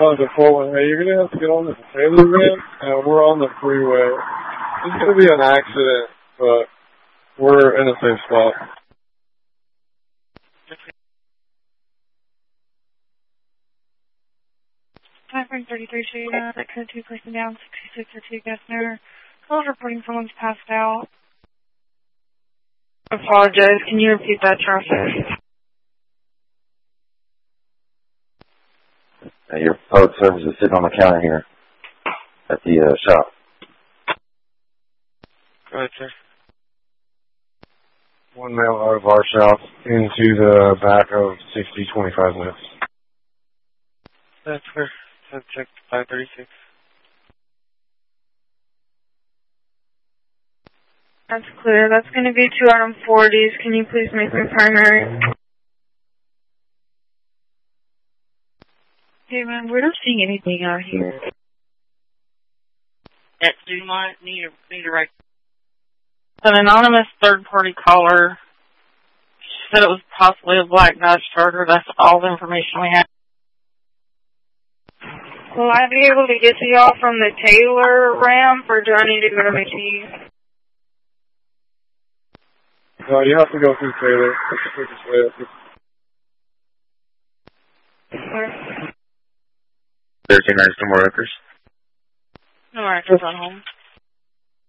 Colin, hey, you're going to have to get on this Taylor van, and we're on the freeway. It's going to be an accident, but we're in a safe spot. 533 Street, that code 2 person down, 6602 Gessner. Calls reporting someone's passed out. I apologize. Can you repeat that traffic? Your public service is sitting on the counter here at the shop. Go ahead, sir. One male out of our shop into the back of 6025 minutes. That's fair. Check 536. That's clear. That's going to be 2 out of 40s. Can you please make me primary? Hey, man, we're not seeing anything out here. That do not need a record. An anonymous third-party caller said it was possibly a Black Dodge Charger. That's all the information we have. Will I be able to get to y'all from the Taylor ramp, or do I need to go to McKee? No, you have to go through Taylor. That's the quickest way. There's no more records. No records on home.